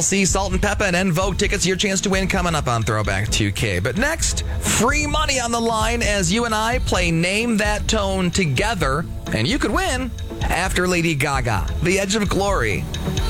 See Salt and Peppa and En Vogue tickets, your chance to win coming up on Throwback 2K. But next, free money on the line as you and I play Name That Tone together. And you could win after Lady Gaga, The Edge of Glory.